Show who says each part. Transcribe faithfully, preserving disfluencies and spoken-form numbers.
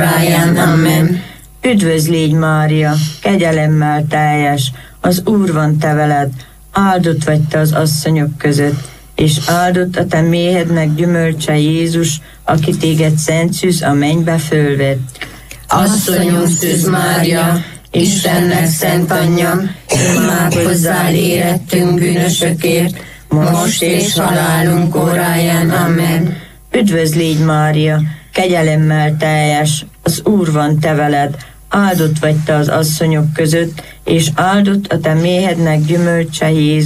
Speaker 1: óráján. Amen.
Speaker 2: Üdvözl légy, Mária, kegyelemmel teljes, az Úr van te veled, áldott vagy te az asszonyok között, és áldott a te méhednek gyümölcse Jézus, aki téged szent szűz a mennybe fölvett.
Speaker 1: Asszonyunk Szűz Mária, Istennek szent anyja, imádkozzál érettünk bűnösökért, most és halálunk óráján. Amen.
Speaker 2: Üdvözl légy, Mária, kegyelemmel teljes, az Úr van te veled, áldott vagy te az asszonyok között, és áldott a te méhednek gyümölcse Jézus,